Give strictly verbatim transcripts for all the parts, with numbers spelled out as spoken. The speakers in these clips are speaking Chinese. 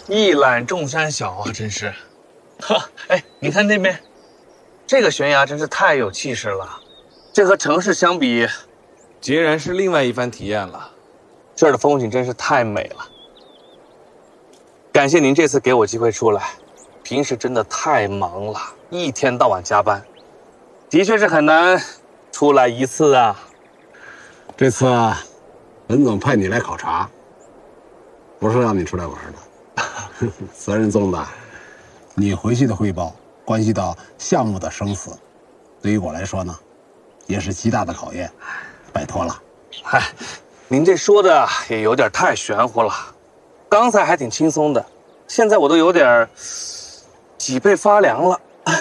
一览众山小啊，真是。哈，哎，你看那边，这个悬崖真是太有气势了，这和城市相比， 截然是另外一番体验了。 这儿的风景真是太美了。感谢您这次给我机会出来，平时真的太忙了，一天到晚加班，的确是很难出来一次啊。 这次啊，本总派你来考察，不是让你出来玩的，责任重大。你回去的汇报关系到项目的生死，对于我来说呢，也是极大的考验。拜托了。 嗨，您这说的也有点太玄乎了。刚才还挺轻松的，现在我都有点脊背发凉了。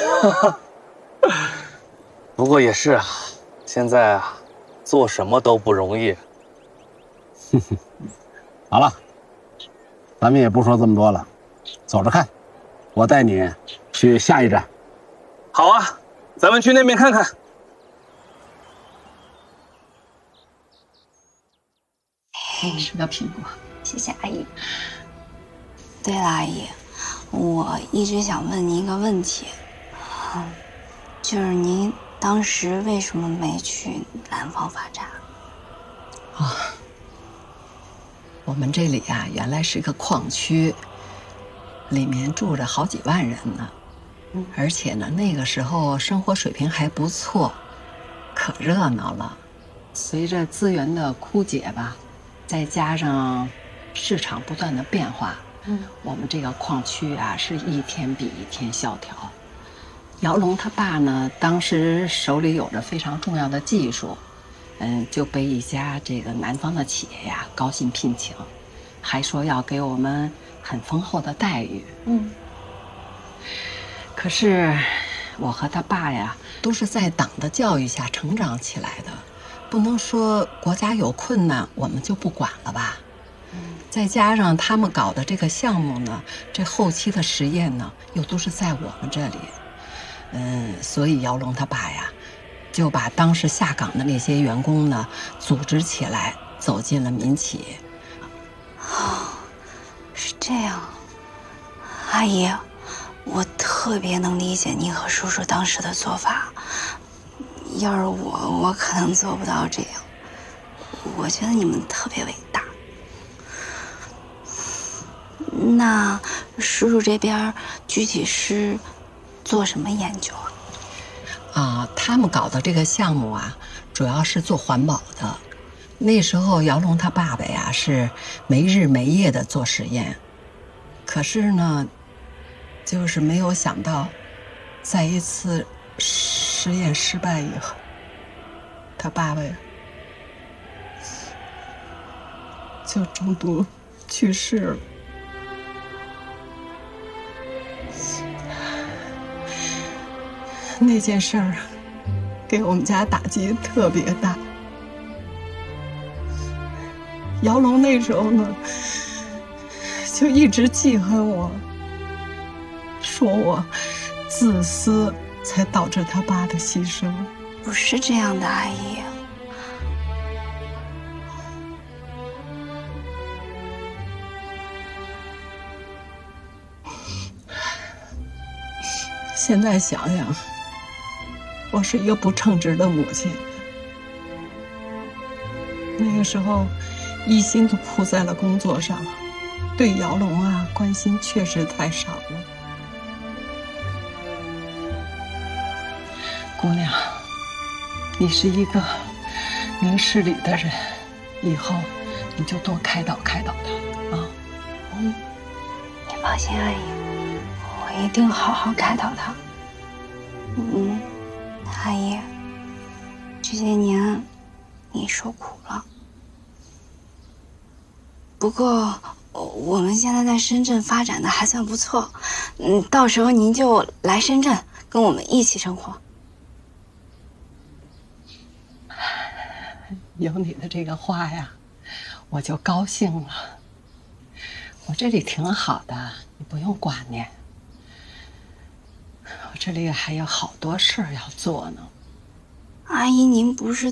不过也是啊，现在啊，做什么都不容易。 好了，咱们也不说这么多了，走着看，我带你去下一站。 好啊，咱们去那边看看。 嘿，吃个苹果，谢谢阿姨。 对了，阿姨，我一直想问您一个问题，就是您当时为什么没去南方发展？ 啊、哦，我们这里啊，原来是个矿区，里面住着好几万人呢。嗯，而且呢，那个时候生活水平还不错，可热闹了。随着资源的枯竭吧，再加上市场不断的变化，嗯，我们这个矿区啊，是一天比一天萧条。姚龙他爸呢，当时手里有着非常重要的技术，嗯，就被一家这个南方的企业呀高薪聘请，还说要给我们很丰厚的待遇。嗯，可是我和他爸呀，都是在党的教育下成长起来的，不能说国家有困难我们就不管了吧。再加上他们搞的这个项目呢，这后期的实验呢，又都是在我们这里。嗯，所以姚龙他爸呀，就把当时下岗的那些员工呢，组织起来，走进了民企。 哦，是这样，阿姨，我特别能理解您和叔叔当时的做法。要是我，我可能做不到这样。我觉得你们特别伟大。那叔叔这边具体是做什么研究啊？啊，他们搞的这个项目啊，主要是做环保的。那时候姚龙他爸爸呀是没日没夜的做实验，可是呢，就是没有想到，在一次实验失败以后，他爸爸呀就中毒去世了。那件事儿给我们家打击特别大。姚龙那时候呢，就一直记恨我，说我自私，才导致他爸的牺牲。 不是这样的，阿姨。 现在想想，我是一个不称职的母亲。那个时候，一心都扑在了工作上，对姚龙啊关心确实太少了。姑娘，你是一个明事理的人，以后你就多开导开导他啊。 嗯，你放心，阿姨。我一定好好开导他。嗯，阿姨，这些年你受苦了。不过我们现在在深圳发展的还算不错，嗯，到时候您就来深圳跟我们一起生活。 有你的这个话呀，我就高兴了。我这里挺好的，你不用挂念。我这里还有好多事儿要做呢。 阿姨，您不是